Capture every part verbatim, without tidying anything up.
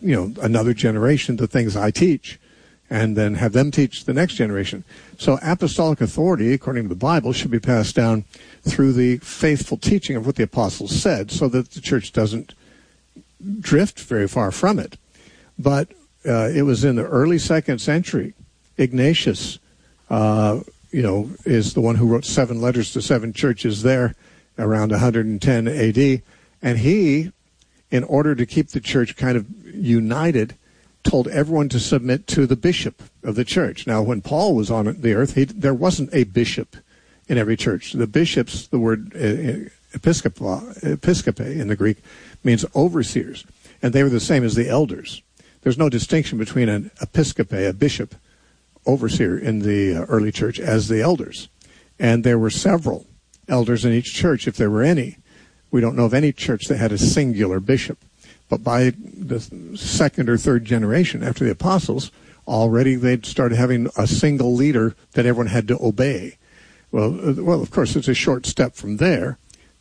you know, another generation the things I teach, and then have them teach the next generation. So apostolic authority, according to the Bible, should be passed down through the faithful teaching of what the apostles said, so that the church doesn't drift very far from it. But uh, it was in the early second century, Ignatius, uh, you know, is the one who wrote seven letters to seven churches there around one hundred ten A D, and he, in order to keep the church kind of united, told everyone to submit to the bishop of the church. Now, when Paul was on the earth, he, there wasn't a bishop in every church. The bishops, the word uh, episcopa, episcope in the Greek, means overseers, and they were the same as the elders. There's no distinction between an episcope, a bishop, overseer in the uh, early church, as the elders. And there were several elders in each church, if there were any. We don't know of any church that had a singular bishop. But by the second or third generation after the apostles, already they'd started having a single leader that everyone had to obey. Well, uh, well, of course, it's a short step from there.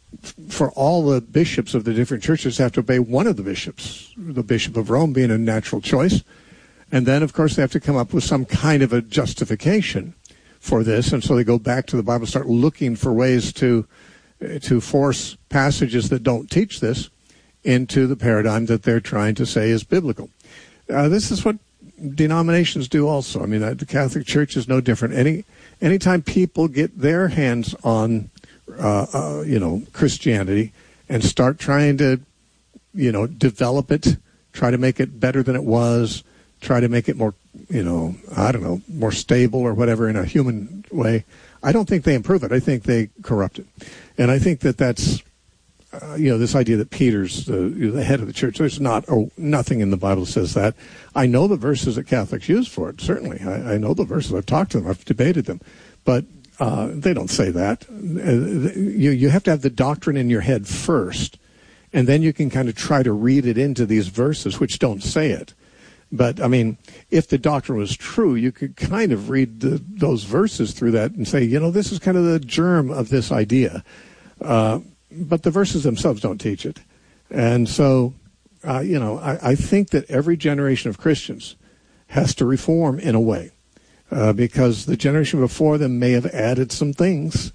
For all the bishops of the different churches have to obey one of the bishops, the Bishop of Rome being a natural choice. And then, of course, they have to come up with some kind of a justification for this. And so they go back to the Bible, start looking for ways to to force passages that don't teach this into the paradigm that they're trying to say is biblical. Uh, this is what denominations do also. I mean, the Catholic Church is no different. Any anytime people get their hands on, uh, uh, you know, Christianity and start trying to, you know, develop it, try to make it better than it was, try to make it more, you know, I don't know, more stable or whatever in a human way, I don't think they improve it. I think they corrupt it. And I think that that's, Uh, you know, this idea that Peter's the, the head of the church. There's not oh, nothing in the Bible that says that. I know the verses that Catholics use for it, certainly. I, I know the verses. I've talked to them. I've debated them. But uh, they don't say that. Uh, you, you have to have the doctrine in your head first, and then you can kind of try to read it into these verses, which don't say it. But, I mean, if the doctrine was true, you could kind of read the, those verses through that and say, you know, this is kind of the germ of this idea. Uh But the verses themselves don't teach it. And so, uh, you know, I, I think that every generation of Christians has to reform in a way, uh, because the generation before them may have added some things.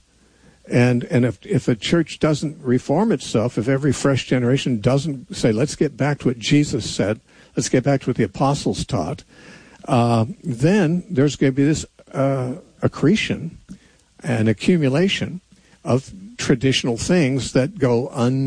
And and if, if a church doesn't reform itself, if every fresh generation doesn't say, let's get back to what Jesus said, let's get back to what the apostles taught, uh, then there's going to be this uh, accretion and accumulation of traditional things that go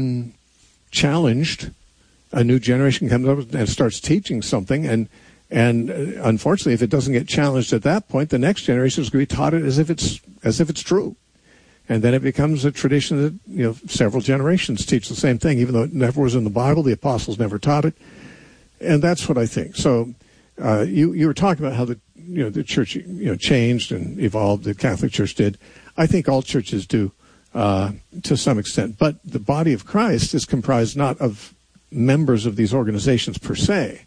unchallenged. A new generation comes up and starts teaching something, and and unfortunately, if it doesn't get challenged at that point, the next generation is going to be taught it as if it's as if it's true, and then it becomes a tradition that, you know, several generations teach the same thing, even though it never was in the Bible. The apostles never taught it, and that's what I think. So, uh, you you were talking about how the you know the church you know changed and evolved. The Catholic Church did. I think all churches do. Uh, to some extent. But the body of Christ is comprised not of members of these organizations per se.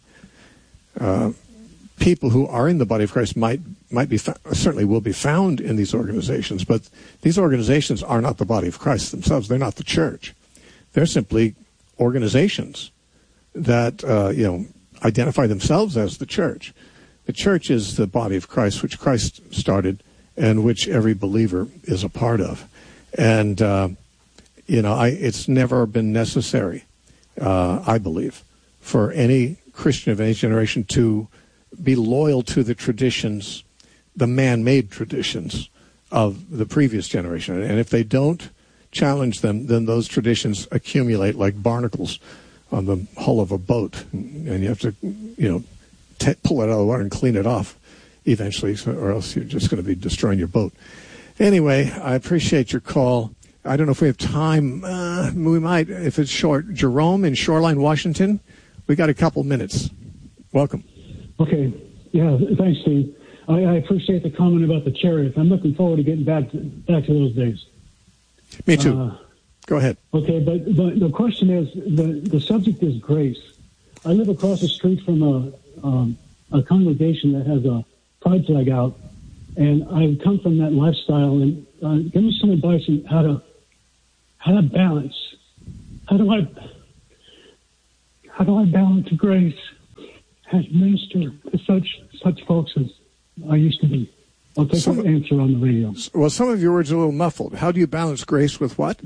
Uh, people who are in the body of Christ might might be fa- certainly will be found in these organizations, but these organizations are not the body of Christ themselves. They're not the church. They're simply organizations that uh, you know identify themselves as the church. The church is the body of Christ, which Christ started and which every believer is a part of. And, uh, you know, I, it's never been necessary, uh, I believe, for any Christian of any generation to be loyal to the traditions, the man-made traditions of the previous generation. And if they don't challenge them, then those traditions accumulate like barnacles on the hull of a boat. And you have to, you know, t- pull it out of the water and clean it off eventually, so, or else you're just going to be destroying your boat. Anyway, I appreciate your call. I don't know if we have time. Uh, we might, if it's short. Jerome in Shoreline, Washington. We got a couple minutes. Welcome. Okay. Yeah, thanks, Steve. I, I appreciate the comment about the chariots. I'm looking forward to getting back to, back to those days. Me too. Uh, Go ahead. Okay, but, but the question is, the, the subject is grace. I live across the street from a, um, a congregation that has a pride flag out. And I've come from that lifestyle, and uh, give me some advice on how to how to balance. How do I how do I balance grace has ministered to such such folks as I used to be? I'll take some, an answer on the radio. Well, some of your words are a little muffled. How do you balance grace with what?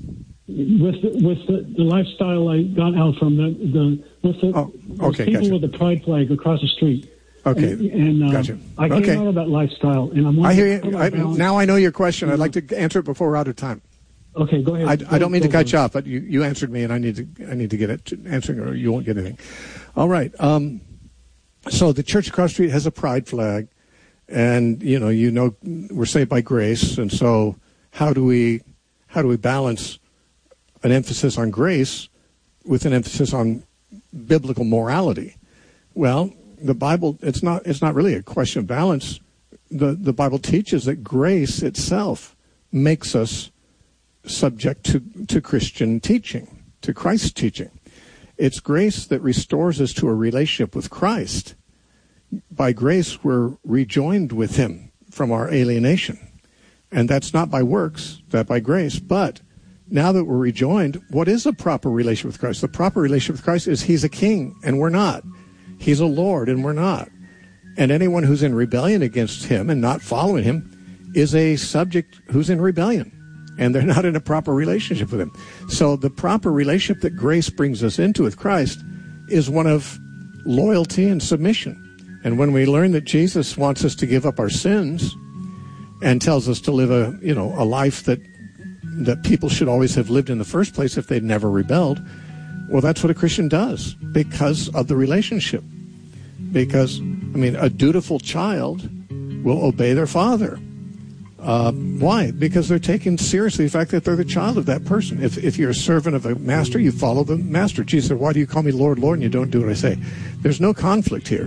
With the, with the, the lifestyle I got out from the the with the oh, okay, people gotcha. with the pride flag across the street. Okay, and, and uh, gotcha. I came okay. out of that lifestyle, and I'm. I hear you. I, now I know your question. I'd like to answer it before we're out of time. Okay, go ahead. I, go, I don't mean go, to cut go. you off, but you, you answered me, and I need to I need to get it to answering, or you won't get anything. All right. Um, so the church across the street has a pride flag, and you know you know we're saved by grace, and so how do we how do we balance an emphasis on grace with an emphasis on biblical morality? Well, the Bible it's not it's not really a question of balance. The the Bible teaches that grace itself makes us subject to, to Christian teaching, to Christ's teaching. It's grace that restores us to a relationship with Christ. By grace, we're rejoined with him from our alienation. And that's not by works, that by grace. But now that we're rejoined, what is a proper relationship with Christ? The proper relationship with Christ is he's a king, and we're not. He's a Lord, and we're not. And anyone who's in rebellion against him and not following him is a subject who's in rebellion. And they're not in a proper relationship with him. So the proper relationship that grace brings us into with Christ is one of loyalty and submission. And when we learn that Jesus wants us to give up our sins and tells us to live a, you know, a life that that people should always have lived in the first place if they'd never rebelled, well, that's what a Christian does because of the relationship. Because, I mean, a dutiful child will obey their father. Uh, why? Because they're taking seriously the fact that they're the child of that person. If if you're a servant of a master, you follow the master. Jesus said, why do you call me Lord, Lord, and you don't do what I say? There's no conflict here.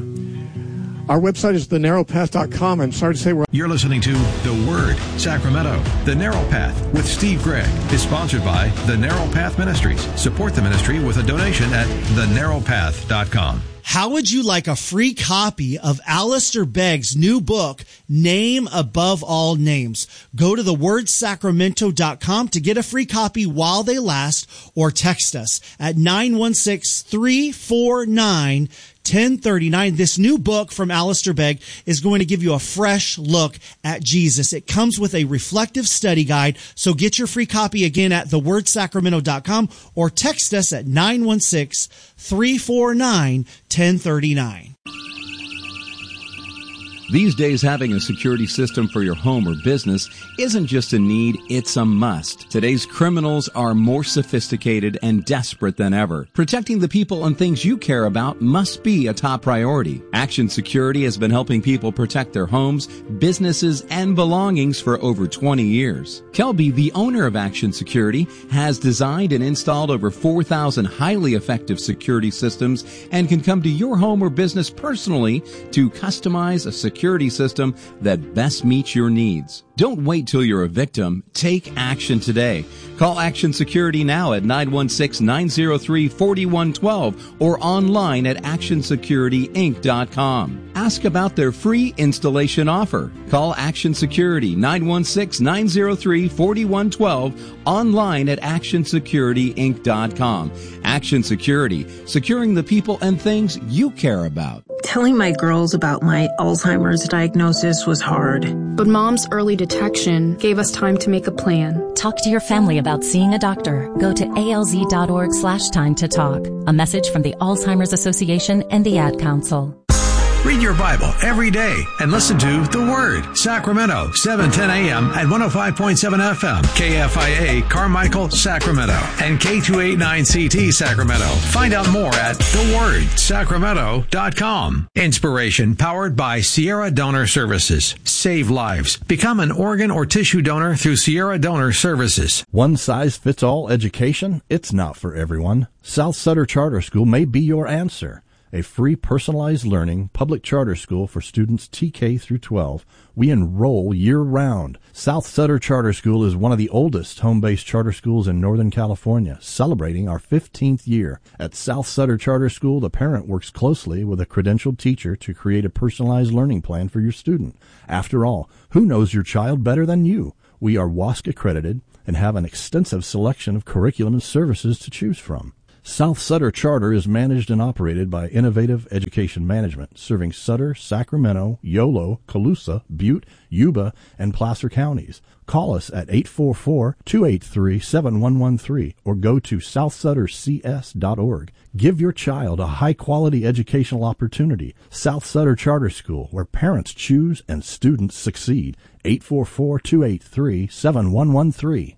Our website is the narrow path dot com. I'm sorry to say we're... You're listening to The Word, Sacramento. The Narrow Path with Steve Gregg is sponsored by The Narrow Path Ministries. Support the ministry with a donation at the narrow path dot com. How would you like a free copy of Alistair Begg's new book, Name Above All Names? Go to the word sacramento dot com to get a free copy while they last, or text us at nine one six, three four nine, ten thirty-nine. This new book from Alistair Begg is going to give you a fresh look at Jesus. It comes with a reflective study guide, so get your free copy again at the word sacramento dot com or text us at nine one six, three four nine, ten thirty-nine. These days, having a security system for your home or business isn't just a need, it's a must. Today's criminals are more sophisticated and desperate than ever. Protecting the people and things you care about must be a top priority. Action Security has been helping people protect their homes, businesses, and belongings for over twenty years. Kelby, the owner of Action Security, has designed and installed over four thousand highly effective security systems and can come to your home or business personally to customize a security security system that best meets your needs. Don't wait till you're a victim. Take action today. Call Action Security now at nine one six, nine zero three, four one one two or online at action security inc dot com. Ask about their free installation offer. Call Action Security nine one six, nine zero three, four one one two online at action security inc dot com. Action Security, securing the people and things you care about. Telling my girls about my Alzheimer's diagnosis was hard. But Mom's early detection gave us time to make a plan. Talk to your family about seeing a doctor. Go to alz.org slash time to talk. A message from the Alzheimer's Association and the Ad Council. Read your Bible every day and listen to The Word, Sacramento, seven ten a.m. at one oh five point seven F M, K F I A, Carmichael, Sacramento, and K two eighty-nine C T, Sacramento. Find out more at the word sacramento dot com. Inspiration powered by Sierra Donor Services. Save lives. Become an organ or tissue donor through Sierra Donor Services. One size fits all education? It's not for everyone. South Sutter Charter School may be your answer. A free personalized learning public charter school for students T K through twelve. We enroll year-round. South Sutter Charter School is one of the oldest home-based charter schools in Northern California, celebrating our fifteenth year. At South Sutter Charter School, the parent works closely with a credentialed teacher to create a personalized learning plan for your student. After all, who knows your child better than you? We are W A S C accredited and have an extensive selection of curriculum and services to choose from. South Sutter Charter is managed and operated by Innovative Education Management, serving Sutter, Sacramento, Yolo, Colusa, Butte, Yuba, and Placer counties. Call us at eight four four, two eight three, seven one one three or go to south sutter c s dot org. Give your child a high-quality educational opportunity. South Sutter Charter School, where parents choose and students succeed. eight four four, two eight three, seven one one three.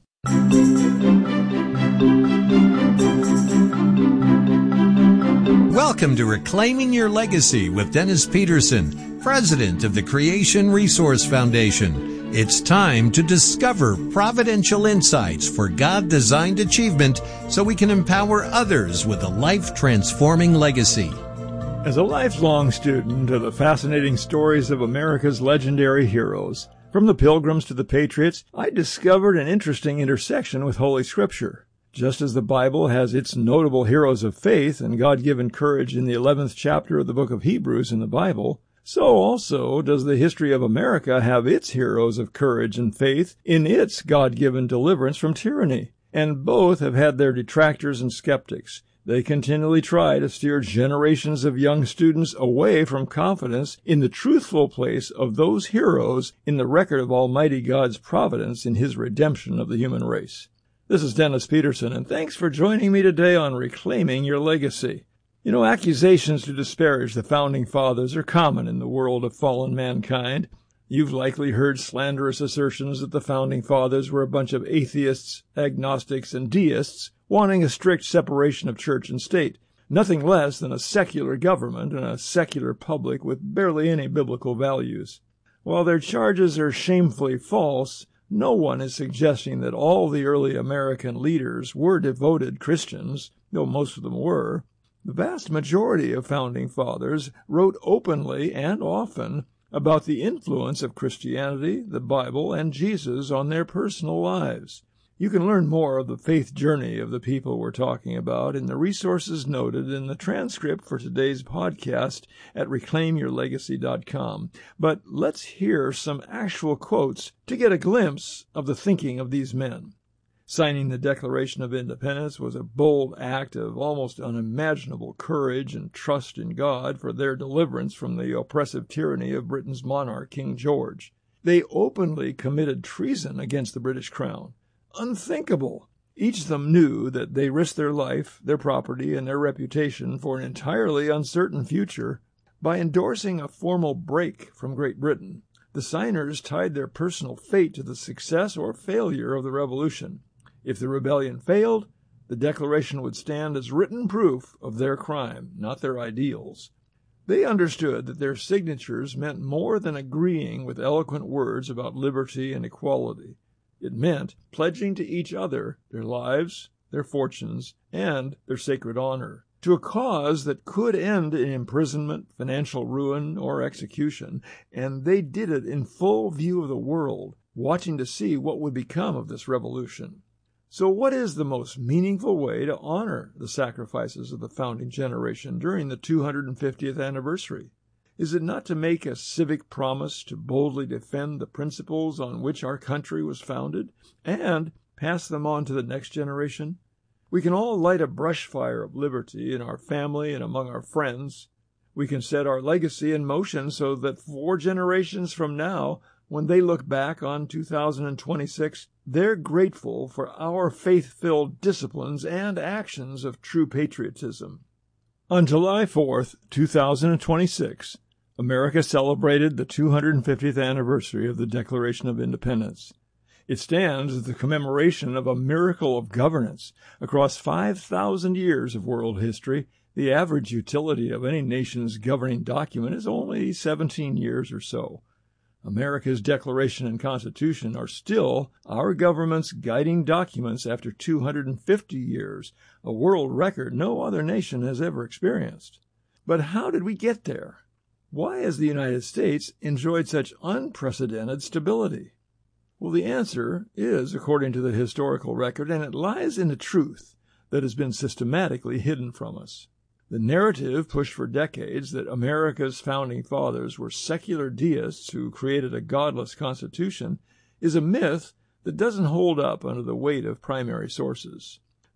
Welcome to Reclaiming Your Legacy with Dennis Peterson, president of the Creation Resource Foundation. It's time to discover providential insights for God-designed achievement so we can empower others with a life-transforming legacy. As a lifelong student of the fascinating stories of America's legendary heroes, from the Pilgrims to the Patriots, I discovered an interesting intersection with Holy Scripture. Just as the Bible has its notable heroes of faith and God-given courage in the eleventh chapter of the book of Hebrews in the Bible, so also does the history of America have its heroes of courage and faith in its God-given deliverance from tyranny. And both have had their detractors and skeptics. They continually try to steer generations of young students away from confidence in the truthful place of those heroes in the record of Almighty God's providence in His redemption of the human race. This is Dennis Peterson, and thanks for joining me today on Reclaiming Your Legacy. You know, accusations to disparage the Founding Fathers are common in the world of fallen mankind. You've likely heard slanderous assertions that the Founding Fathers were a bunch of atheists, agnostics, and deists, wanting a strict separation of church and state, nothing less than a secular government and a secular public with barely any biblical values. While their charges are shamefully false, no one is suggesting that all the early American leaders were devoted Christians, though most of them were. The vast majority of Founding Fathers wrote openly and often about the influence of Christianity, the Bible, and Jesus on their personal lives. You can learn more of the faith journey of the people we're talking about in the resources noted in the transcript for today's podcast at reclaim your legacy dot com. But let's hear some actual quotes to get a glimpse of the thinking of these men. Signing the Declaration of Independence was a bold act of almost unimaginable courage and trust in God for their deliverance from the oppressive tyranny of Britain's monarch, King George. They openly committed treason against the British Crown. Unthinkable. Each of them knew that they risked their life, their property, and their reputation for an entirely uncertain future by endorsing a formal break from Great Britain. The signers tied their personal fate to the success or failure of the revolution. If the rebellion failed, the Declaration would stand as written proof of their crime, not their ideals. They understood that their signatures meant more than agreeing with eloquent words about liberty and equality. It meant pledging to each other their lives, their fortunes, and their sacred honor, to a cause that could end in imprisonment, financial ruin, or execution, and they did it in full view of the world, watching to see what would become of this revolution. So what is the most meaningful way to honor the sacrifices of the founding generation during the two hundred fiftieth anniversary? Is it not to make a civic promise to boldly defend the principles on which our country was founded and pass them on to the next generation? We can all light a brush fire of liberty in our family and among our friends. We can set our legacy in motion so that four generations from now, when they look back on two thousand twenty-six, they're grateful for our faith-filled disciplines and actions of true patriotism. On July fourth, two thousand twenty-six, America celebrated the two hundred fiftieth anniversary of the Declaration of Independence. It stands as the commemoration of a miracle of governance. Across five thousand years of world history, the average utility of any nation's governing document is only seventeen years or so. America's Declaration and Constitution are still our government's guiding documents after two hundred fifty years, a world record no other nation has ever experienced. But how did we get there? Why has the United States enjoyed such unprecedented stability? Well, the answer is, according to the historical record, and it lies in the truth that has been systematically hidden from us. The narrative pushed for decades that America's founding fathers were secular deists who created a godless constitution is a myth that doesn't hold up under the weight of primary sources.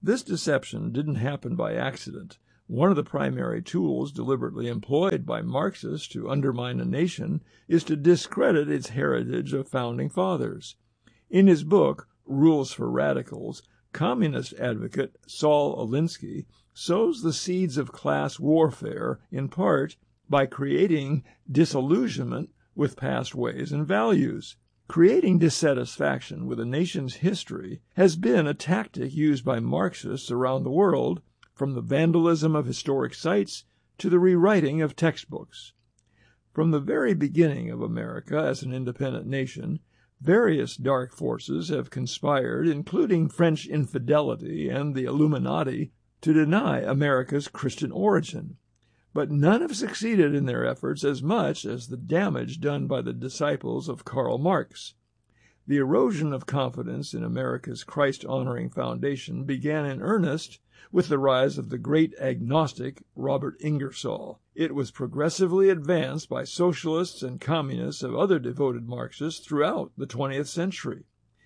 This deception didn't happen by accident. One of the primary tools deliberately employed by Marxists to undermine a nation is to discredit its heritage of founding fathers. In his book, Rules for Radicals, communist advocate Saul Alinsky sows the seeds of class warfare in part by creating disillusionment with past ways and values. Creating dissatisfaction with a nation's history has been a tactic used by Marxists around the world, from the vandalism of historic sites to the rewriting of textbooks. From the very beginning of America as an independent nation, various dark forces have conspired, including French infidelity and the Illuminati, to deny America's Christian origin. But none have succeeded in their efforts as much as the damage done by the disciples of Karl Marx. The erosion of confidence in America's Christ-honoring foundation began in earnest with the rise of the great agnostic Robert Ingersoll. It was progressively advanced by socialists and communists of other devoted Marxists throughout the twentieth century.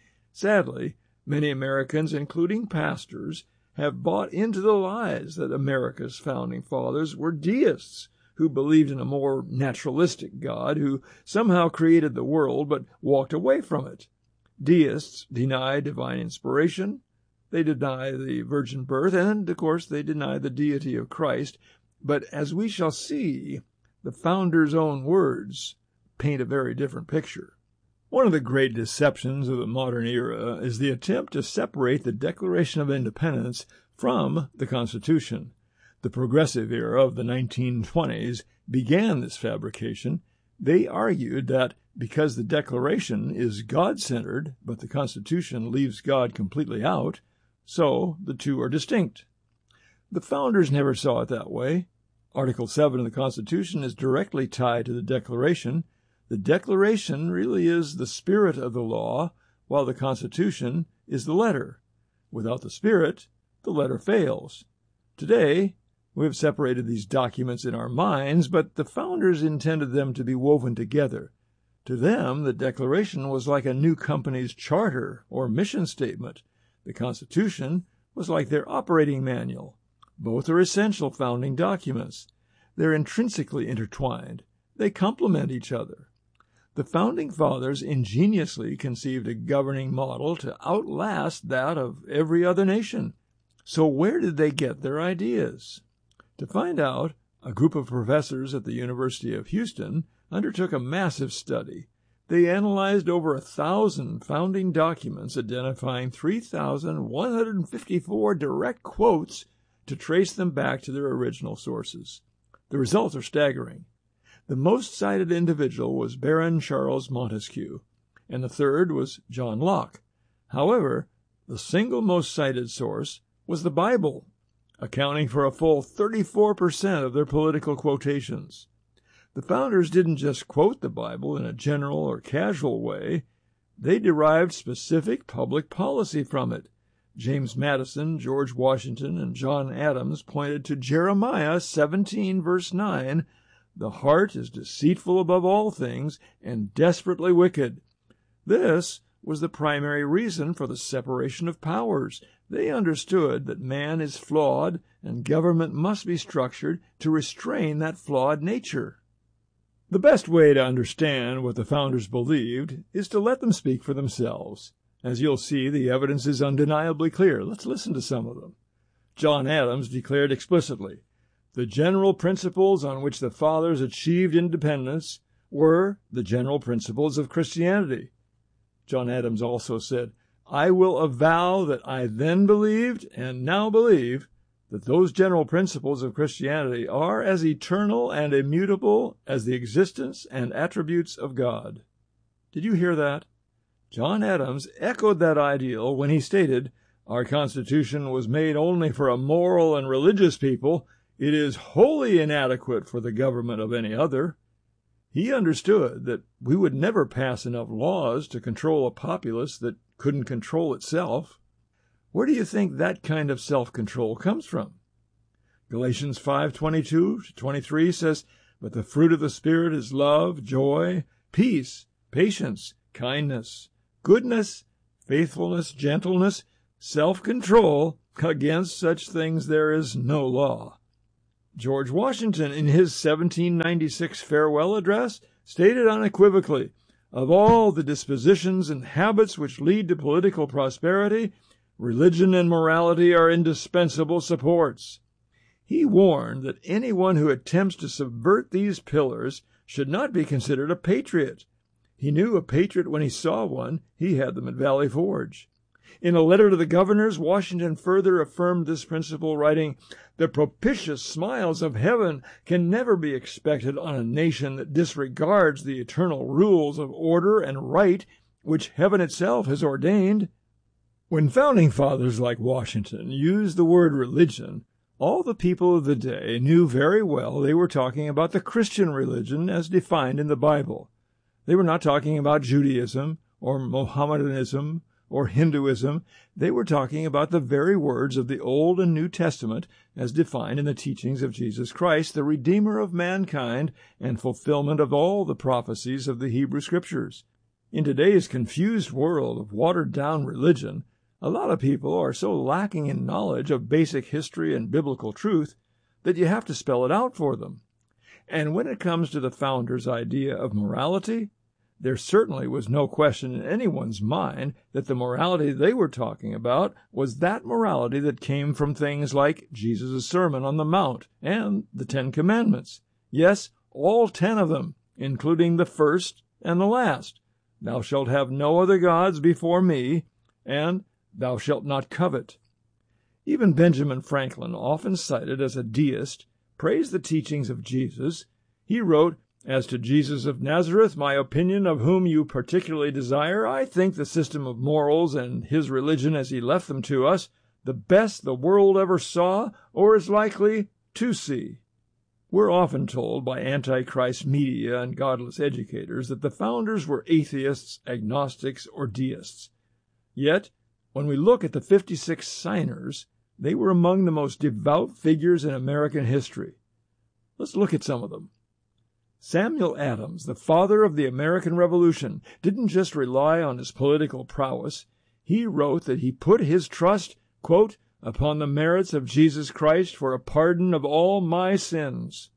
Sadly, many Americans, including pastors, have bought into the lies that America's founding fathers were deists who believed in a more naturalistic God who somehow created the world but walked away from it. Deists deny divine inspiration, they deny the virgin birth, and, of course, they deny the deity of Christ. But as we shall see, the founders' own words paint a very different picture. One of the great deceptions of the modern era is the attempt to separate the Declaration of Independence from the Constitution. The progressive era of the nineteen twenties began this fabrication. They argued that because the Declaration is God-centered, but the Constitution leaves God completely out, so the two are distinct. The founders never saw it that way. Article seven of the Constitution is directly tied to the Declaration. The Declaration really is the spirit of the law, while the Constitution is the letter. Without the spirit, the letter fails. Today, we have separated these documents in our minds, but the founders intended them to be woven together. To them, the Declaration was like a new company's charter or mission statement. The Constitution was like their operating manual. Both are essential founding documents. They're intrinsically intertwined. They complement each other. The Founding Fathers ingeniously conceived a governing model to outlast that of every other nation. So where did they get their ideas? To find out, a group of professors at the University of Houston undertook a massive study. They analyzed over a thousand founding documents, identifying three thousand one hundred fifty-four direct quotes to trace them back to their original sources. The results are staggering. The most cited individual was Baron Charles Montesquieu, and the third was John Locke. However, the single most cited source was the Bible, accounting for a full thirty-four percent of their political quotations. The founders didn't just quote the Bible in a general or casual way. They derived specific public policy from it. James Madison, George Washington, and John Adams pointed to Jeremiah seventeen, verse nine, "The heart is deceitful above all things and desperately wicked." This was the primary reason for the separation of powers. They understood that man is flawed and government must be structured to restrain that flawed nature. The best way to understand what the founders believed is to let them speak for themselves. As you'll see, the evidence is undeniably clear. Let's listen to some of them. John Adams declared explicitly, "The general principles on which the fathers achieved independence were the general principles of Christianity." John Adams also said, "I will avow that I then believed and now believe that those general principles of Christianity are as eternal and immutable as the existence and attributes of God." Did you hear that? John Adams echoed that ideal when he stated, "Our Constitution was made only for a moral and religious people. It is wholly inadequate for the government of any other." He understood that we would never pass enough laws to control a populace that couldn't control itself. Where do you think that kind of self-control comes from? Galatians five twenty-two to twenty-three says, "But the fruit of the Spirit is love, joy, peace, patience, kindness, goodness, faithfulness, gentleness, self-control. Against such things there is no law. George Washington, in his seventeen ninety-six farewell address, stated unequivocally, "Of all the dispositions and habits which lead to political prosperity, religion and morality are indispensable supports." He warned that anyone who attempts to subvert these pillars should not be considered a patriot. He knew a patriot when he saw one. He had them at Valley Forge. In a letter to the governors, Washington further affirmed this principle, writing, "The propitious smiles of heaven can never be expected on a nation that disregards the eternal rules of order and right which heaven itself has ordained." When founding fathers like Washington used the word religion, all the people of the day knew very well they were talking about the Christian religion as defined in the Bible. They were not talking about Judaism or Mohammedanism or Hinduism. They were talking about the very words of the Old and New Testament as defined in the teachings of Jesus Christ, the Redeemer of mankind and fulfillment of all the prophecies of the Hebrew Scriptures. In today's confused world of watered-down religion, a lot of people are so lacking in knowledge of basic history and biblical truth that you have to spell it out for them. And when it comes to the founders' idea of morality, there certainly was no question in anyone's mind that the morality they were talking about was that morality that came from things like Jesus' Sermon on the Mount and the Ten Commandments. Yes, all ten of them, including the first and the last. "Thou shalt have no other gods before me," and "Thou shalt not covet." Even Benjamin Franklin, often cited as a deist, praised the teachings of Jesus. He wrote, "As to Jesus of Nazareth, my opinion of whom you particularly desire, I think the system of morals and his religion as he left them to us, the best the world ever saw or is likely to see." We're often told by Antichrist media and godless educators that the founders were atheists, agnostics, or deists. Yet, when we look at the fifty-six signers, they were among the most devout figures in American history. Let's look at some of them. Samuel Adams, the father of the American Revolution, didn't just rely on his political prowess. He wrote that he put his trust, quote, "upon the merits of Jesus Christ for a pardon of all my sins."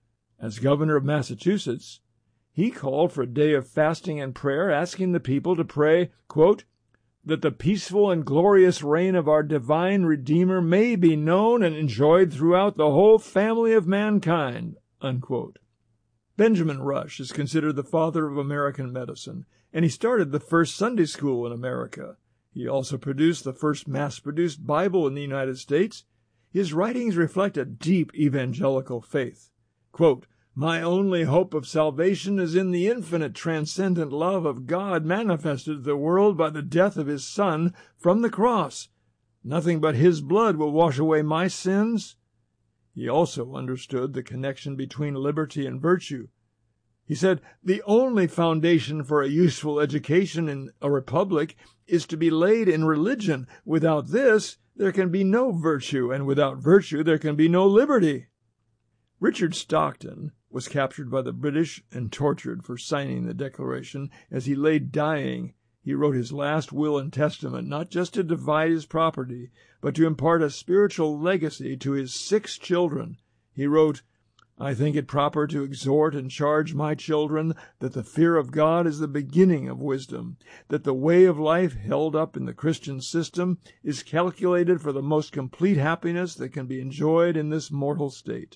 As governor of Massachusetts, he called for a day of fasting and prayer, asking the people to pray, quote, "that the peaceful and glorious reign of our divine Redeemer may be known and enjoyed throughout the whole family of mankind," unquote. Benjamin Rush is considered the father of American medicine, and he started the first Sunday school in America. He also produced the first mass-produced Bible in the United States. His writings reflect a deep evangelical faith. Quote, "My only hope of salvation is in the infinite transcendent love of God manifested to the world by the death of his Son from the cross. Nothing but his blood will wash away my sins." He also understood the connection between liberty and virtue. He said, "The only foundation for a useful education in a republic is to be laid in religion. Without this, there can be no virtue, and without virtue, there can be no liberty." Richard Stockton was captured by the British and tortured for signing the Declaration. As he lay dying, he wrote his last will and testament, not just to divide his property, but to impart a spiritual legacy to his six children. He wrote, "I think it proper to exhort and charge my children that the fear of God is the beginning of wisdom, that the way of life held up in the Christian system is calculated for the most complete happiness that can be enjoyed in this mortal state."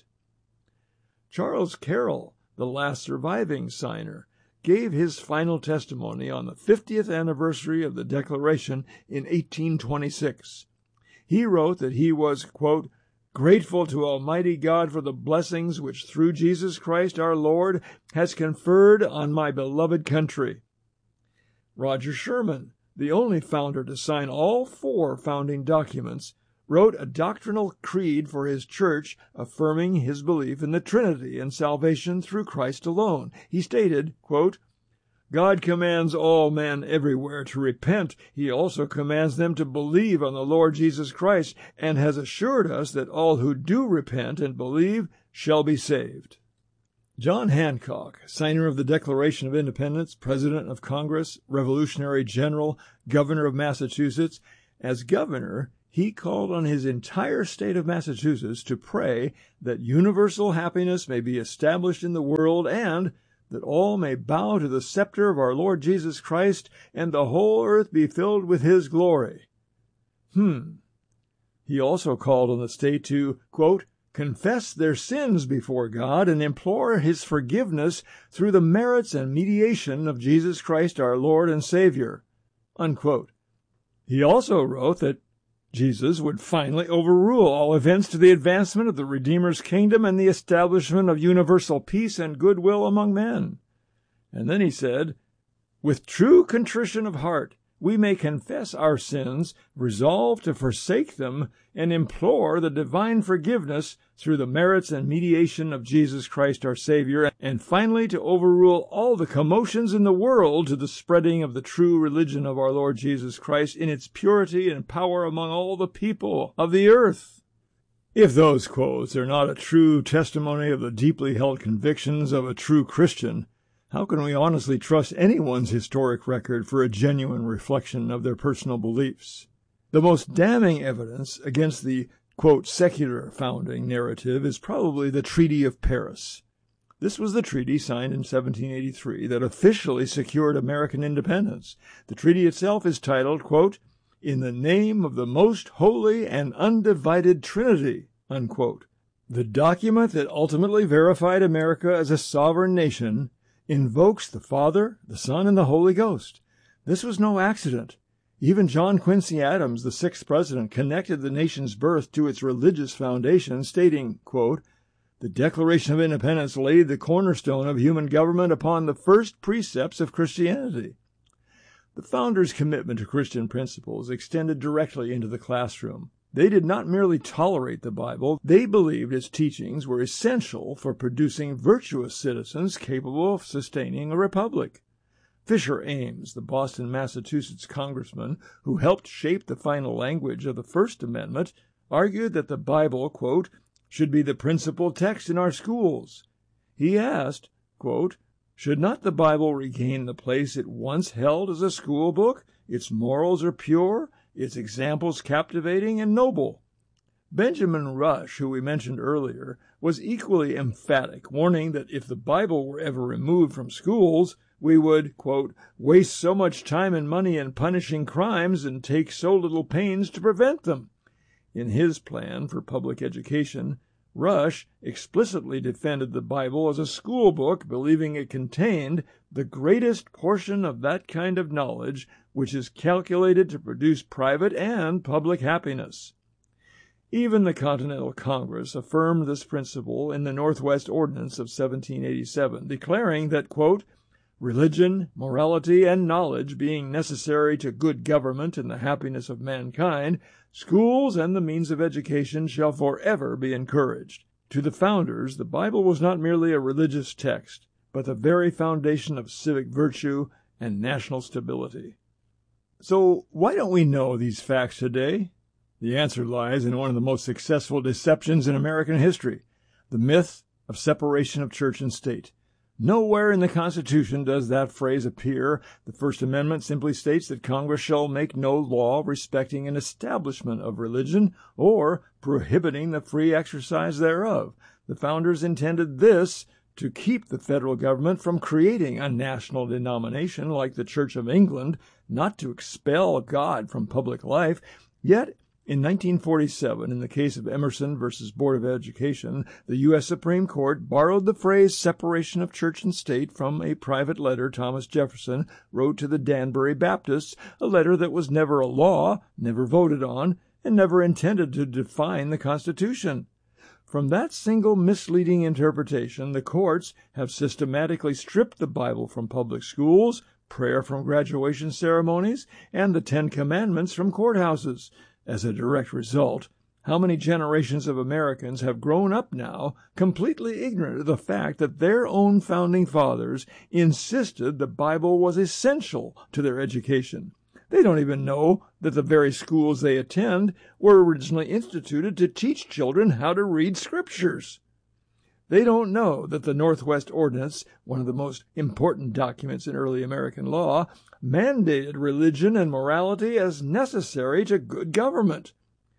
Charles Carroll, the last surviving signer, gave his final testimony on the fiftieth anniversary of the Declaration in eighteen twenty-six. He wrote that he was, quote, "grateful to Almighty God for the blessings which through Jesus Christ our Lord has conferred on my beloved country." Roger Sherman, the only founder to sign all four founding documents, wrote a doctrinal creed for his church affirming his belief in the Trinity and salvation through Christ alone. He stated, quote, "God commands all men everywhere to repent. He also commands them to believe on the Lord Jesus Christ, and has assured us that all who do repent and believe shall be saved." John Hancock, signer of the Declaration of Independence, President of Congress, Revolutionary General, Governor of Massachusetts, as governor, he called on his entire state of Massachusetts to pray that universal happiness may be established in the world and that all may bow to the scepter of our Lord Jesus Christ and the whole earth be filled with his glory. Hmm. He also called on the state to, quote, confess their sins before God and implore his forgiveness through the merits and mediation of Jesus Christ our Lord and Savior, unquote. He also wrote that Jesus would finally overrule all events to the advancement of the Redeemer's kingdom and the establishment of universal peace and goodwill among men. And then he said, with true contrition of heart, we may confess our sins, resolve to forsake them, and implore the divine forgiveness through the merits and mediation of Jesus Christ our Savior, and finally to overrule all the commotions in the world to the spreading of the true religion of our Lord Jesus Christ in its purity and power among all the people of the earth. If those quotes are not a true testimony of the deeply held convictions of a true Christian, how can we honestly trust anyone's historic record for a genuine reflection of their personal beliefs? The most damning evidence against the, quote, secular founding narrative is probably the Treaty of Paris. This was the treaty signed in seventeen eighty-three that officially secured American independence. The treaty itself is titled, quote, in the name of the most holy and undivided Trinity, unquote. The document that ultimately verified America as a sovereign nation invokes the Father, the Son, and the Holy Ghost. This was no accident. Even John Quincy Adams, the sixth president, connected the nation's birth to its religious foundation, stating, quote, the Declaration of Independence laid the cornerstone of human government upon the first precepts of Christianity. The founders' commitment to Christian principles extended directly into the classroom. They did not merely tolerate the Bible, they believed its teachings were essential for producing virtuous citizens capable of sustaining a republic. Fisher Ames, the Boston, Massachusetts congressman who helped shape the final language of the First Amendment, argued that the Bible, quote, should be the principal text in our schools. He asked, quote, should not the Bible regain the place it once held as a school book? Its morals are pure, its examples captivating and noble. Benjamin Rush, who we mentioned earlier, was equally emphatic, warning that if the Bible were ever removed from schools, we would, quote, waste so much time and money in punishing crimes and take so little pains to prevent them. In his plan for public education, Rush explicitly defended the Bible as a school book, believing it contained the greatest portion of that kind of knowledge which is calculated to produce private and public happiness. Even the Continental Congress affirmed this principle in the Northwest Ordinance of seventeen eighty-seven, declaring that, quote, religion, morality, and knowledge being necessary to good government and the happiness of mankind, schools and the means of education shall forever be encouraged. To the founders, the Bible was not merely a religious text, but the very foundation of civic virtue and national stability. So why don't we know these facts today? The answer lies in one of the most successful deceptions in American history, the myth of separation of church and state. Nowhere in the Constitution does that phrase appear. The First Amendment simply states that Congress shall make no law respecting an establishment of religion or prohibiting the free exercise thereof. The founders intended this to keep the federal government from creating a national denomination like the Church of England, not to expel God from public life. Yet, in nineteen forty-seven, in the case of Emerson versus Board of Education, the U S Supreme Court borrowed the phrase separation of church and state from a private letter Thomas Jefferson wrote to the Danbury Baptists, a letter that was never a law, never voted on, and never intended to define the Constitution. From that single misleading interpretation, the courts have systematically stripped the Bible from public schools, prayer from graduation ceremonies, and the Ten Commandments from courthouses. As a direct result, how many generations of Americans have grown up now completely ignorant of the fact that their own founding fathers insisted the Bible was essential to their education? They don't even know that the very schools they attend were originally instituted to teach children how to read scriptures. They don't know that the Northwest Ordinance, one of the most important documents in early American law, mandated religion and morality as necessary to good government.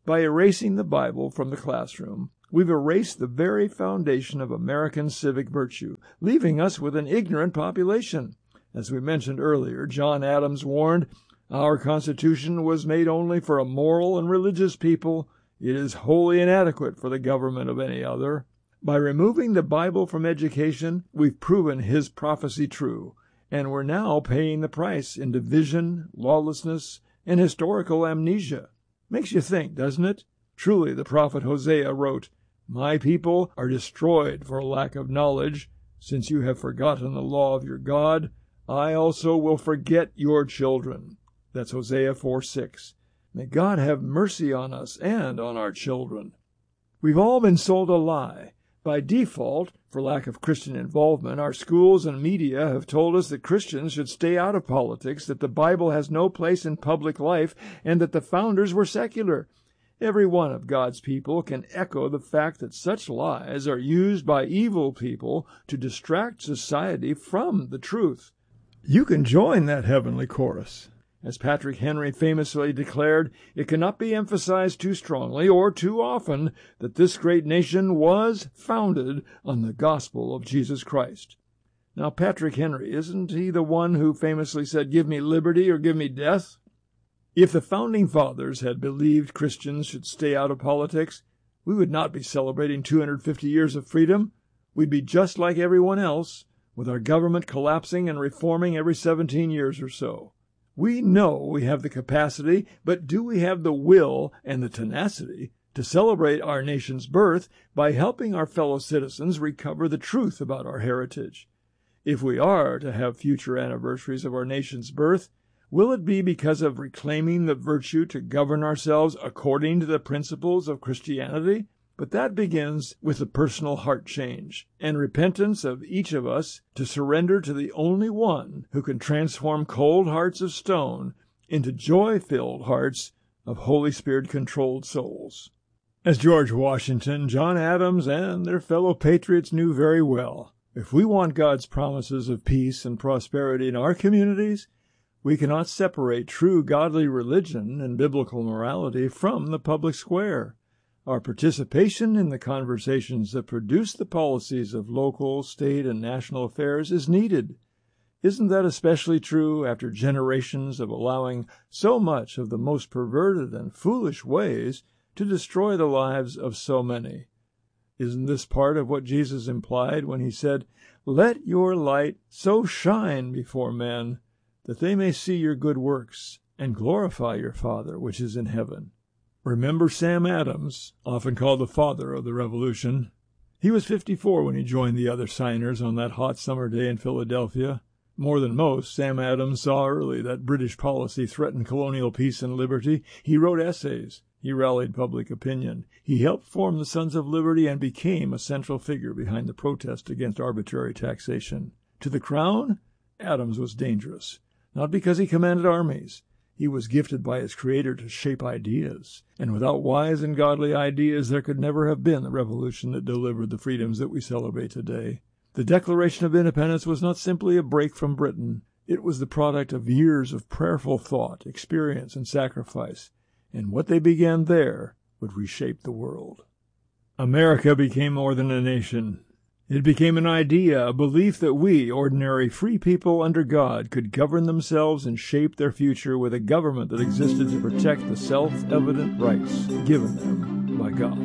By erasing the Bible from the classroom, we've erased the very foundation of American civic virtue, leaving us with an ignorant population. As we mentioned earlier, John Adams warned, "Our Constitution was made only for a moral and religious people. It is wholly inadequate for the government of any other." By removing the Bible from education, we've proven his prophecy true, and we're now paying the price in division, lawlessness, and historical amnesia. Makes you think, doesn't it? Truly, the prophet Hosea wrote, "My people are destroyed for lack of knowledge. Since you have forgotten the law of your God, I also will forget your children." That's Hosea four six. May God have mercy on us and on our children. We've all been sold a lie. By default, for lack of Christian involvement, our schools and media have told us that Christians should stay out of politics, that the Bible has no place in public life, and that the founders were secular. Every one of God's people can echo the fact that such lies are used by evil people to distract society from the truth. You can join that heavenly chorus. As Patrick Henry famously declared, it cannot be emphasized too strongly or too often that this great nation was founded on the gospel of Jesus Christ. Now, Patrick Henry, isn't he the one who famously said, "Give me liberty or give me death"? If the Founding Fathers had believed Christians should stay out of politics, we would not be celebrating two hundred fifty years of freedom. We'd be just like everyone else, with our government collapsing and reforming every seventeen years or so. We know we have the capacity, but do we have the will and the tenacity to celebrate our nation's birth by helping our fellow citizens recover the truth about our heritage? If we are to have future anniversaries of our nation's birth, will it be because of reclaiming the virtue to govern ourselves according to the principles of Christianity? But that begins with the personal heart change and repentance of each of us to surrender to the only one who can transform cold hearts of stone into joy-filled hearts of Holy Spirit-controlled souls. As George Washington, John Adams, and their fellow patriots knew very well, if we want God's promises of peace and prosperity in our communities, we cannot separate true godly religion and biblical morality from the public square. Our participation in the conversations that produce the policies of local, state, and national affairs is needed. Isn't that especially true after generations of allowing so much of the most perverted and foolish ways to destroy the lives of so many? Isn't this part of what Jesus implied when he said, "Let your light so shine before men that they may see your good works and glorify your Father which is in heaven"? Remember Sam Adams, often called the father of the Revolution. He was fifty-four when he joined the other signers on that hot summer day in Philadelphia. More than most, Sam Adams saw early that British policy threatened colonial peace and liberty. He wrote essays. He rallied public opinion. He helped form the Sons of Liberty and became a central figure behind the protest against arbitrary taxation. To the Crown, Adams was dangerous, not because he commanded armies. He was gifted by his Creator to shape ideas, and without wise and godly ideas there could never have been the revolution that delivered the freedoms that we celebrate today. The Declaration of Independence was not simply a break from Britain. It was the product of years of prayerful thought, experience, and sacrifice, and what they began there would reshape the world. America became more than a nation. It became an idea, a belief that we, ordinary free people under God, could govern themselves and shape their future with a government that existed to protect the self-evident rights given them by God.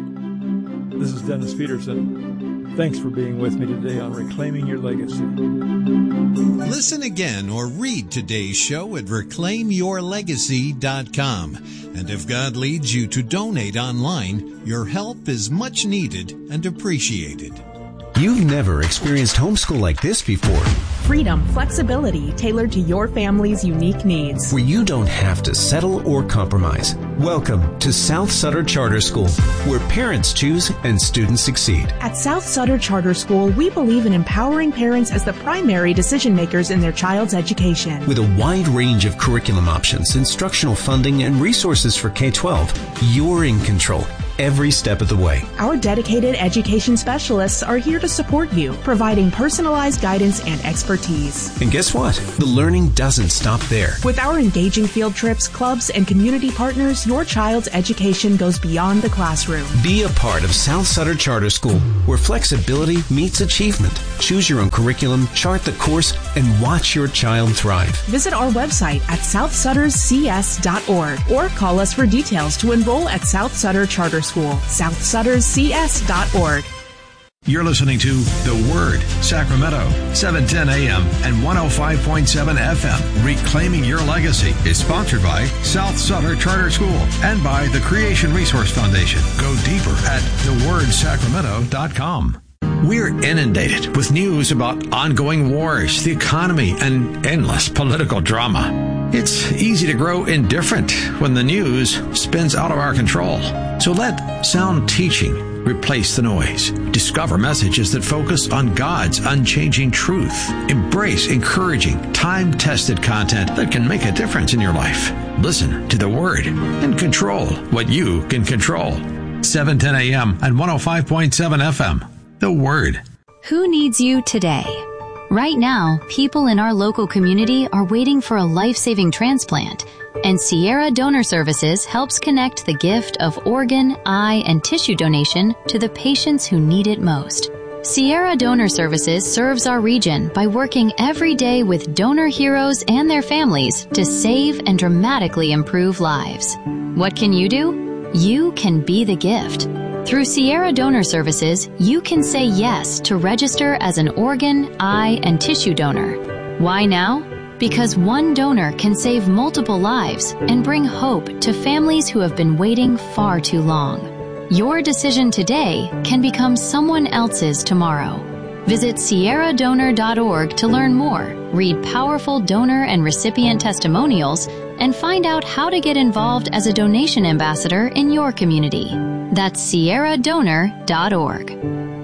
This is Dennis Peterson. Thanks for being with me today on Reclaiming Your Legacy. Listen again or read today's show at reclaim your legacy dot com. And if God leads you to donate online, your help is much needed and appreciated. You've never experienced homeschool like this before. Freedom, flexibility, tailored to your family's unique needs. Where you don't have to settle or compromise. Welcome to South Sutter Charter School, where parents choose and students succeed. At South Sutter Charter School, we believe in empowering parents as the primary decision makers in their child's education. With a wide range of curriculum options, instructional funding, and resources for K twelve, you're in control. every step of the way. Our dedicated education specialists are here to support you, providing personalized guidance and expertise. And guess what? The learning doesn't stop there. With our engaging field trips, clubs, and community partners, your child's education goes beyond the classroom. Be a part of South Sutter Charter School, where flexibility meets achievement. Choose your own curriculum, chart the course, and watch your child thrive. Visit our website at south sutters c s dot org or call us for details to enroll at South Sutter Charter School, south sutters c s dot org. You're listening to The Word, Sacramento, seven ten a.m. and one oh five point seven F M. Reclaiming Your Legacy is sponsored by South Sutter Charter School and by the Creation Resource Foundation. Go deeper at the word sacramento dot com. We're inundated with news about ongoing wars, the economy, and endless political drama. It's easy to grow indifferent when the news spins out of our control. So let sound teaching replace the noise. Discover messages that focus on God's unchanging truth. Embrace encouraging, time-tested content that can make a difference in your life. Listen to the Word and control what you can control. seven ten a.m. and one oh five point seven F M. The Word. Who needs you today? Right now, people in our local community are waiting for a life-saving transplant, and Sierra Donor Services helps connect the gift of organ, eye, and tissue donation to the patients who need it most. Sierra Donor Services serves our region by working every day with donor heroes and their families to save and dramatically improve lives. What can you do? You can be the gift. Through Sierra Donor Services, you can say yes to register as an organ, eye, and tissue donor. Why now? Because one donor can save multiple lives and bring hope to families who have been waiting far too long. Your decision today can become someone else's tomorrow. Visit sierra donor dot org to learn more, read powerful donor and recipient testimonials, and find out how to get involved as a donation ambassador in your community. That's sierra donor dot org.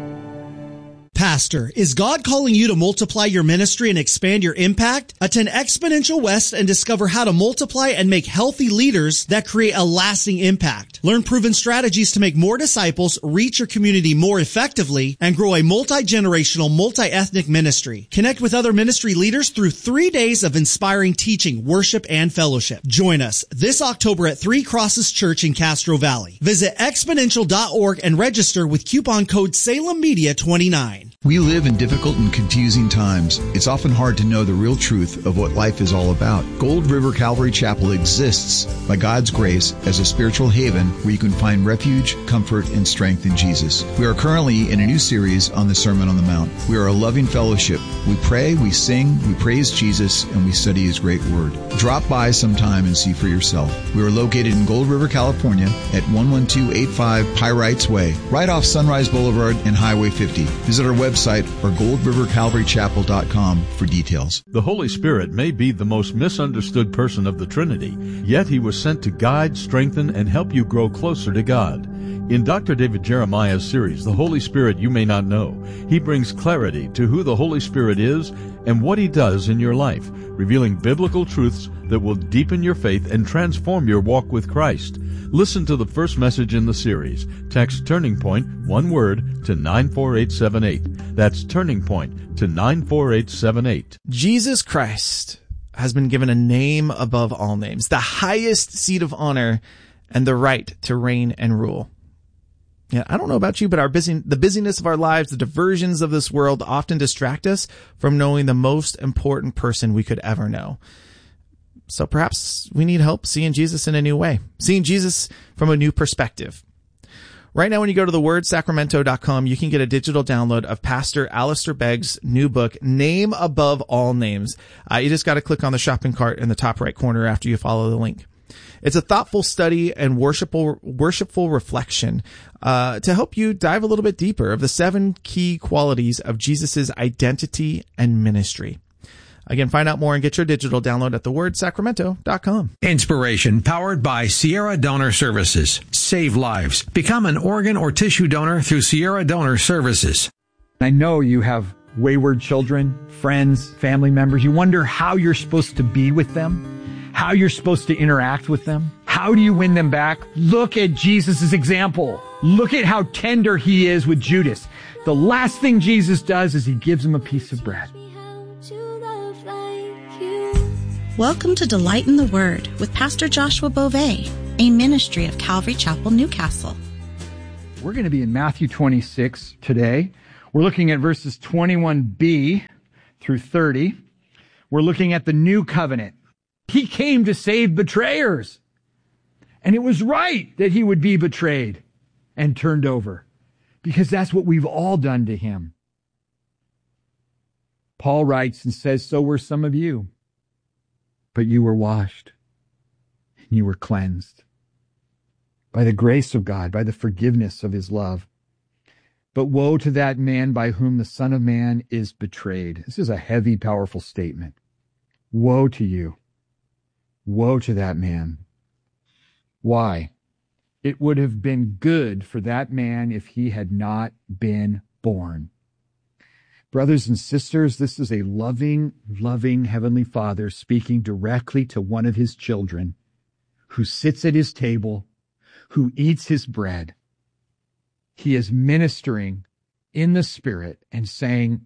Pastor, is God calling you to multiply your ministry and expand your impact? Attend Exponential West and discover how to multiply and make healthy leaders that create a lasting impact. Learn proven strategies to make more disciples, reach your community more effectively, and grow a multi-generational, multi-ethnic ministry. Connect with other ministry leaders through three days of inspiring teaching, worship, and fellowship. Join us this October at Three Crosses Church in Castro Valley. Visit exponential dot org and register with coupon code Salem Media twenty-nine. We live in difficult and confusing times. It's often hard to know the real truth of what life is all about. Gold River Calvary Chapel exists by God's grace as a spiritual haven where you can find refuge, comfort, and strength in Jesus. We are currently in a new series on the Sermon on the Mount. We are a loving fellowship. We pray, we sing, we praise Jesus, and we study His great word. Drop by sometime and see for yourself. We are located in Gold River, California at one one two eight five Pyrites Way, right off Sunrise Boulevard and Highway fifty. Visit our website or gold river calvary chapel dot com for details. The Holy Spirit may be the most misunderstood person of the Trinity, yet He was sent to guide, strengthen, and help you grow closer to God. In Doctor David Jeremiah's series, The Holy Spirit You May Not Know, he brings clarity to who the Holy Spirit is and what He does in your life, revealing biblical truths that will deepen your faith and transform your walk with Christ. Listen to the first message in the series. Text Turning Point, one word, to nine four eight seven eight. That's Turning Point to nine four eight seven eight. Jesus Christ has been given a name above all names, the highest seat of honor, and the right to reign and rule. Yeah, I don't know about you, but our busy, the busyness of our lives, the diversions of this world often distract us from knowing the most important person we could ever know. So perhaps we need help seeing Jesus in a new way, seeing Jesus from a new perspective. Right now, when you go to the word sacramento dot com, you can get a digital download of Pastor Alistair Begg's new book, Name Above All Names. Uh, you just got to click on the shopping cart in the top right corner after you follow the link. It's a thoughtful study and worshipful, worshipful reflection uh, to help you dive a little bit deeper of the seven key qualities of Jesus' identity and ministry. Again, find out more and get your digital download at the word sacramento dot com. Inspiration powered by Sierra Donor Services. Save lives. Become an organ or tissue donor through Sierra Donor Services. I know you have wayward children, friends, family members. You wonder how you're supposed to be with them, how you're supposed to interact with them, how How do you win them back? Look at Jesus' example. Look at how tender he is with Judas. The last thing Jesus does is he gives him a piece of bread. Welcome to Delight in the Word with Pastor Joshua Beauvais, a ministry of Calvary Chapel, Newcastle. We're going to be in Matthew twenty-six today. We're looking at verses twenty-one b through thirty. We're looking at the new covenant. He came to save betrayers. And it was right that he would be betrayed and turned over, because that's what we've all done to him. Paul writes and says, so were some of you, but you were washed and you were cleansed by the grace of God, by the forgiveness of his love. But woe to that man by whom the Son of Man is betrayed. This is a heavy, powerful statement. Woe to you. Woe to that man. Why? It would have been good for that man if he had not been born. Brothers and sisters, this is a loving, loving Heavenly Father speaking directly to one of his children who sits at his table, who eats his bread. He is ministering in the Spirit and saying,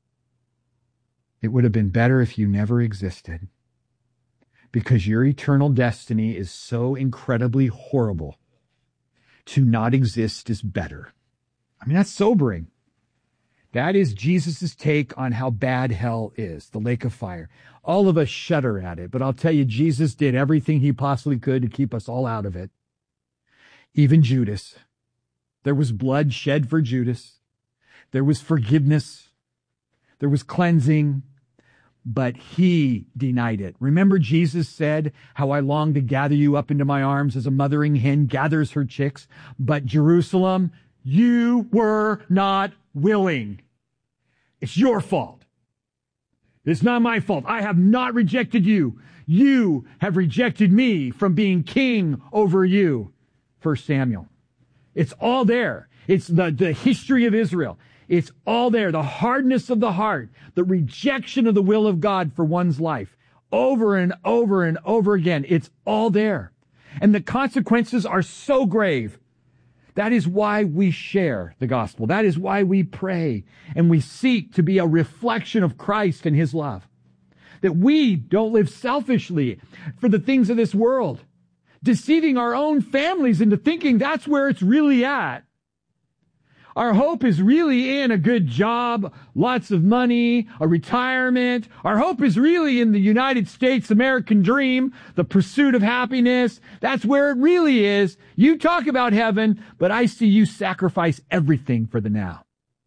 it would have been better if you never existed, because your eternal destiny is so incredibly horrible. To not exist is better. I mean, that's sobering. That is Jesus' take on how bad hell is, the lake of fire. All of us shudder at it, but I'll tell you, Jesus did everything he possibly could to keep us all out of it. Even Judas. There was blood shed for Judas. There was forgiveness. There was cleansing. But he denied it. Remember, Jesus said, how I long to gather you up into my arms as a mothering hen gathers her chicks. But Jerusalem, you were not willing. It's your fault. It's not my fault. I have not rejected you. You have rejected me from being king over you. First Samuel. It's all there. It's the, the history of Israel. It's all there. The hardness of the heart, the rejection of the will of God for one's life, over and over and over again. It's all there. And the consequences are so grave. That is why we share the gospel. That is why we pray and we seek to be a reflection of Christ and his love. That we don't live selfishly for the things of this world, deceiving our own families into thinking that's where it's really at. Our hope is really in a good job, lots of money, a retirement. Our hope is really in the United States American dream, the pursuit of happiness. That's where it really is. You talk about heaven, but I see you sacrifice everything for the now.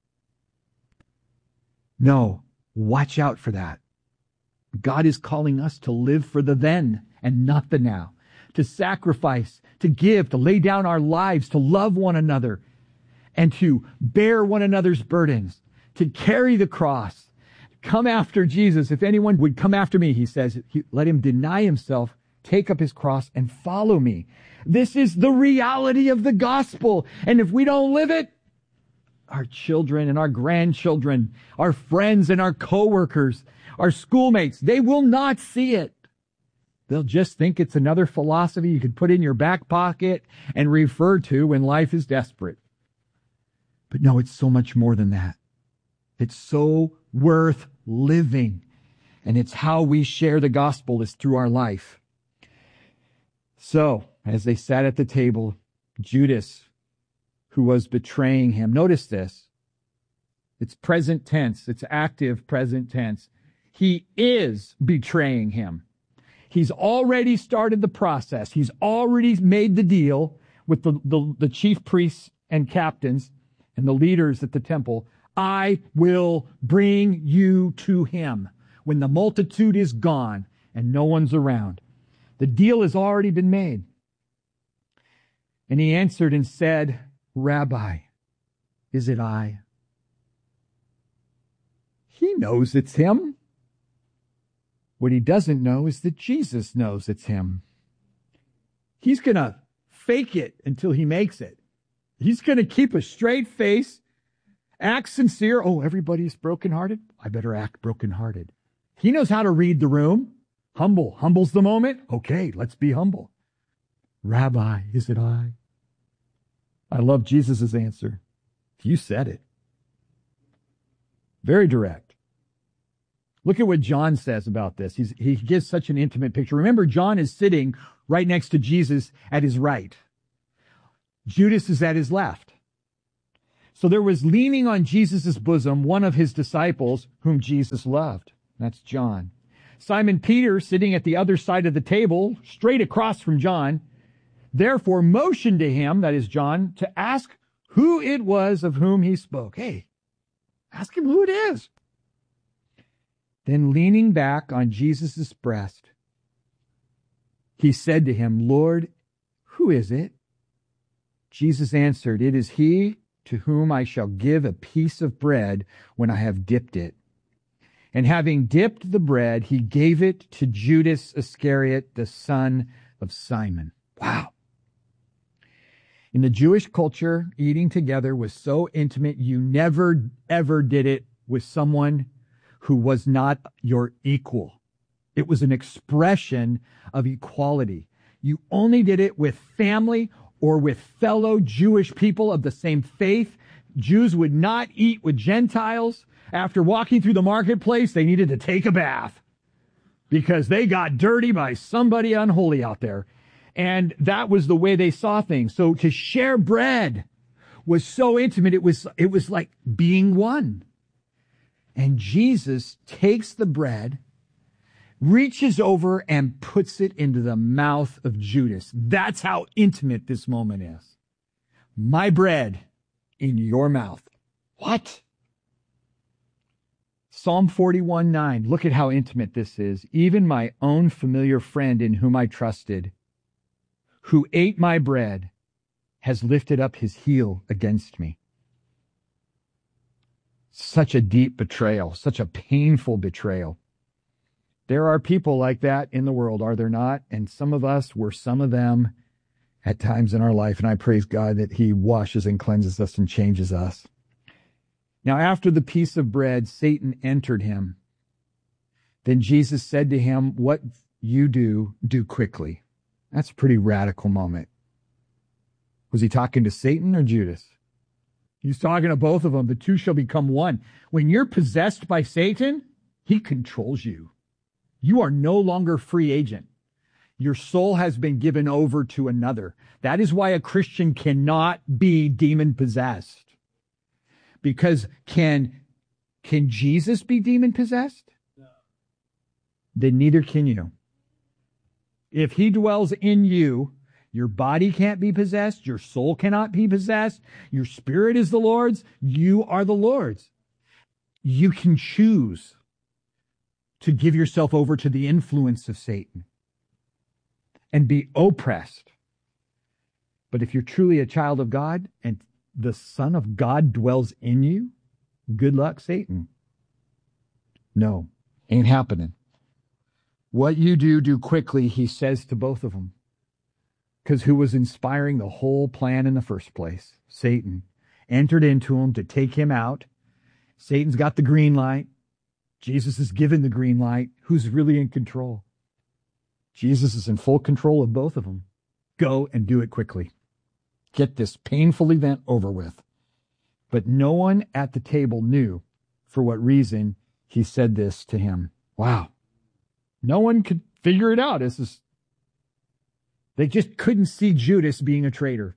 No, watch out for that. God is calling us to live for the then and not the now, to sacrifice, to give, to lay down our lives, to love one another, and to bear one another's burdens, to carry the cross, come after Jesus. If anyone would come after me, he says, let him deny himself, take up his cross, and follow me. This is the reality of the gospel. And if we don't live it, our children and our grandchildren, our friends and our coworkers, our schoolmates, they will not see it. They'll just think it's another philosophy you could put in your back pocket and refer to when life is desperate. But no, it's so much more than that. It's so worth living. And it's how we share the gospel is through our life. So, as they sat at the table, Judas, who was betraying him, notice this. It's present tense. It's active present tense. He is betraying him. He's already started the process. He's already made the deal with the, the, the chief priests and captains and the leaders at the temple. I will bring you to him when the multitude is gone and no one's around. The deal has already been made. And he answered and said, Rabbi, is it I? He knows it's him. What he doesn't know is that Jesus knows it's him. He's going to fake it until he makes it. He's going to keep a straight face, act sincere. Oh, everybody's brokenhearted? I better act brokenhearted. He knows how to read the room. Humble. Humble's the moment. Okay, let's be humble. Rabbi, is it I? I love Jesus' answer. You said it. Very direct. Look at what John says about this. He's, he gives such an intimate picture. Remember, John is sitting right next to Jesus at his right. Judas is at his left. So there was leaning on Jesus' bosom one of his disciples whom Jesus loved. That's John. Simon Peter, sitting at the other side of the table, straight across from John, therefore motioned to him, that is John, to ask who it was of whom he spoke. Hey, ask him who it is. Then leaning back on Jesus' breast, he said to him, Lord, who is it? Jesus answered, it is he to whom I shall give a piece of bread when I have dipped it. And having dipped the bread, he gave it to Judas Iscariot, the son of Simon. Wow. In the Jewish culture, eating together was so intimate, you never, ever did it with someone who was not your equal. It was an expression of equality. You only did it with family or with fellow Jewish people of the same faith. Jews would not eat with Gentiles. After walking through the marketplace, they needed to take a bath because they got dirty by somebody unholy out there. And that was the way they saw things. So to share bread was so intimate. It was, it was like being one. And Jesus takes the bread, reaches over and puts it into the mouth of Judas. That's how intimate this moment is. My bread in your mouth. What? Psalm forty-one nine. Look at how intimate this is. Even my own familiar friend in whom I trusted, who ate my bread, has lifted up his heel against me. Such a deep betrayal, such a painful betrayal. There are people like that in the world, are there not? And some of us were some of them at times in our life, and I praise God that he washes and cleanses us and changes us. Now, after the piece of bread, Satan entered him. Then Jesus said to him, what you do, do quickly. That's a pretty radical moment. Was he talking to Satan or Judas? He's talking to both of them. The two shall become one. When you're possessed by Satan, he controls you. You are no longer free agent. Your soul has been given over to another. That is why a Christian cannot be demon-possessed. Because can, can Jesus be demon-possessed? No. Then neither can you. If he dwells in you, your body can't be possessed, your soul cannot be possessed, your spirit is the Lord's, you are the Lord's. You can choose to give yourself over to the influence of Satan and be oppressed. But if you're truly a child of God and the Son of God dwells in you, good luck, Satan. No, ain't happening. What you do, do quickly, he says to both of them. Because who was inspiring the whole plan in the first place? Satan. Entered into him to take him out. Satan's got the green light. Jesus is given the green light. Who's really in control? Jesus is in full control of both of them. Go and do it quickly. Get this painful event over with. But no one at the table knew for what reason he said this to him. Wow. No one could figure it out. This is, they just couldn't see Judas being a traitor.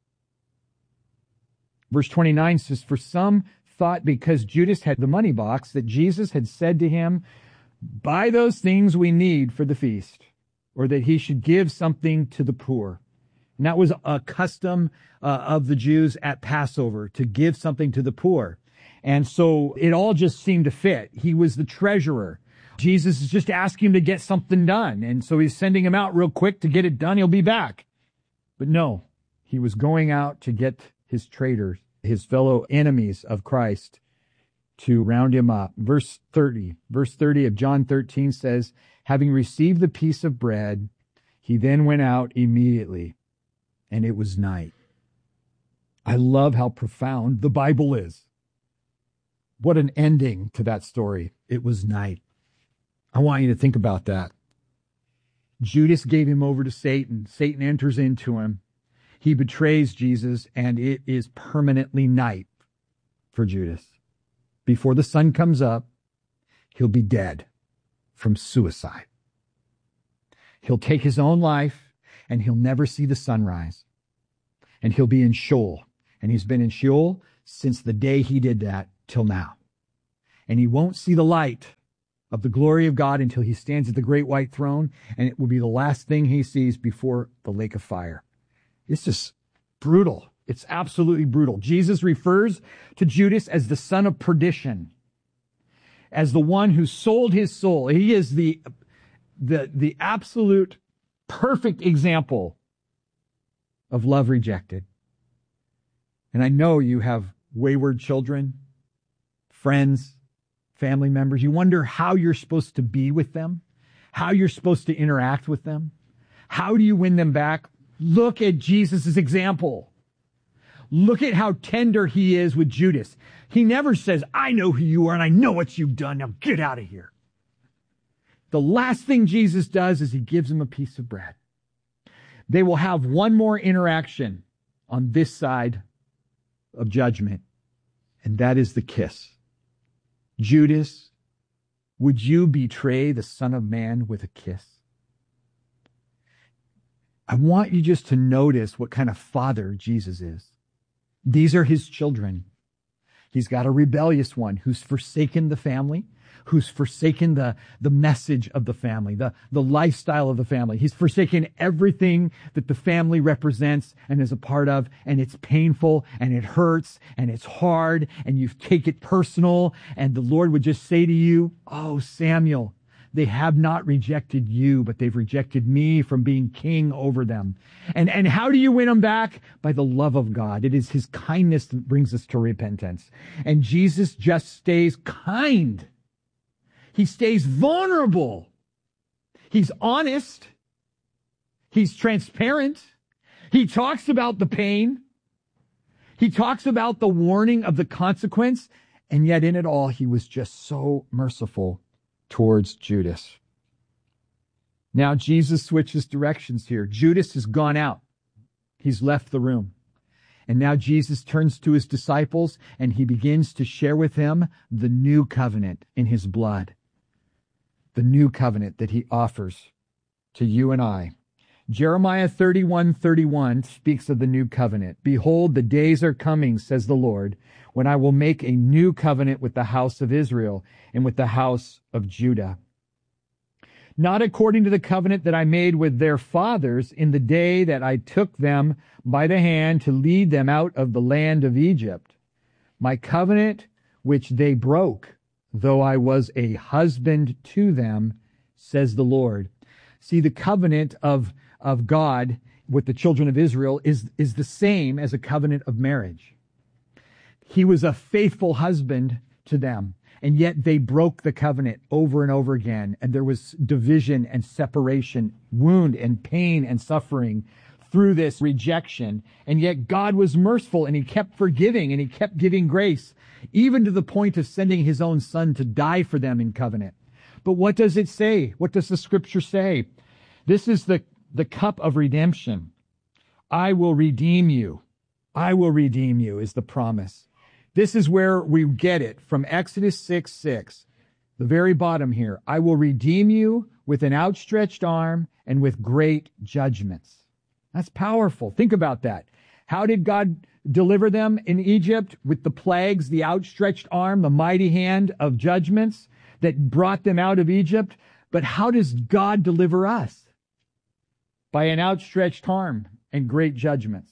Verse twenty-nine says, for some thought because Judas had the money box that Jesus had said to him, buy those things we need for the feast, or that he should give something to the poor. And that was a custom uh, of the Jews at Passover, to give something to the poor. And so it all just seemed to fit. He was the treasurer. Jesus is just asking him to get something done. And so he's sending him out real quick to get it done. He'll be back. But no, he was going out to get his traitors, his fellow enemies of Christ, to round him up. Verse thirty, verse thirty of John thirteen says, having received the piece of bread, he then went out immediately, and it was night. I love how profound the Bible is. What an ending to that story. It was night. I want you to think about that. Judas gave him over to Satan. Satan enters into him. He betrays Jesus, and it is permanently night for Judas. Before the sun comes up, he'll be dead from suicide. He'll take his own life, and he'll never see the sunrise. And he'll be in Sheol. And he's been in Sheol since the day he did that till now. And he won't see the light of the glory of God until he stands at the great white throne, and it will be the last thing he sees before the lake of fire. It's just brutal. It's absolutely brutal. Jesus refers to Judas as the son of perdition, as the one who sold his soul. He is the, the, the absolute perfect example of love rejected. And I know you have wayward children, friends, family members. You wonder how you're supposed to be with them, how you're supposed to interact with them. How do you win them back? Look at Jesus' example. Look at how tender he is with Judas. He never says, I know who you are and I know what you've done. Now get out of here. The last thing Jesus does is he gives him a piece of bread. They will have one more interaction on this side of judgment, and that is the kiss. Judas, would you betray the Son of Man with a kiss? I want you just to notice what kind of father Jesus is. These are his children. He's got a rebellious one who's forsaken the family, who's forsaken the, the message of the family, the, the lifestyle of the family. He's forsaken everything that the family represents and is a part of, and it's painful, and it hurts, and it's hard, and you take it personal, and the Lord would just say to you, oh, Samuel, they have not rejected you, but they've rejected me from being king over them. And, and how do you win them back? By the love of God. It is his kindness that brings us to repentance. And Jesus just stays kind. He stays vulnerable. He's honest. He's transparent. He talks about the pain. He talks about the warning of the consequence. And yet in it all, he was just so merciful towards Judas. Now Jesus switches directions here. Judas has gone out. He's left the room. And now Jesus turns to his disciples and he begins to share with them the new covenant in his blood. The new covenant that he offers to you and I. Jeremiah thirty-one thirty-one speaks of the new covenant. Behold, the days are coming, says the Lord, when I will make a new covenant with the house of Israel and with the house of Judah. Not according to the covenant that I made with their fathers in the day that I took them by the hand to lead them out of the land of Egypt. My covenant which they broke, though I was a husband to them, says the Lord. See, the covenant of, of God with the children of Israel is, is the same as a covenant of marriage. He was a faithful husband to them, and yet they broke the covenant over and over again, and there was division and separation, wound and pain and suffering through this rejection. And yet God was merciful, and he kept forgiving, and he kept giving grace, even to the point of sending his own son to die for them in covenant. But what does it say? What does the scripture say? This is the, the cup of redemption. I will redeem you. I will redeem you is the promise. This is where we get it from Exodus six six, the very bottom here. I will redeem you with an outstretched arm and with great judgments. That's powerful. Think about that. How did God deliver them in Egypt? With the plagues, the outstretched arm, the mighty hand of judgments that brought them out of Egypt. But how does God deliver us? By an outstretched arm and great judgments.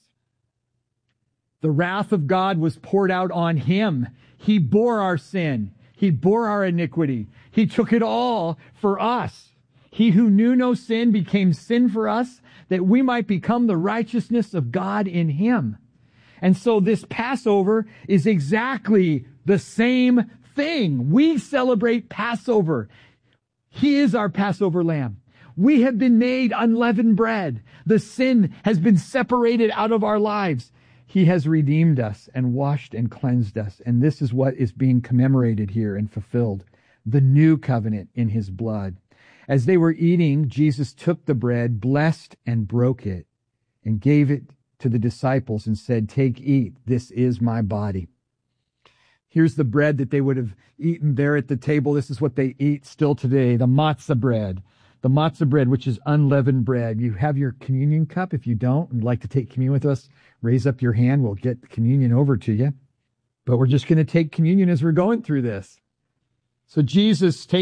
The wrath of God was poured out on him. He bore our sin. He bore our iniquity. He took it all for us. He who knew no sin became sin for us, that we might become the righteousness of God in him. And so this Passover is exactly the same thing. We celebrate Passover. He is our Passover lamb. We have been made unleavened bread. The sin has been separated out of our lives. He has redeemed us and washed and cleansed us. And this is what is being commemorated here and fulfilled. The new covenant in his blood. As they were eating, Jesus took the bread, blessed and broke it, and gave it to the disciples and said, "Take, eat, this is my body." Here's the bread that they would have eaten there at the table. This is what they eat still today, the matzah bread. The matzah bread, which is unleavened bread. You have your communion cup. If you don't and like to take communion with us, raise up your hand. We'll get communion over to you. But we're just going to take communion as we're going through this. So Jesus takes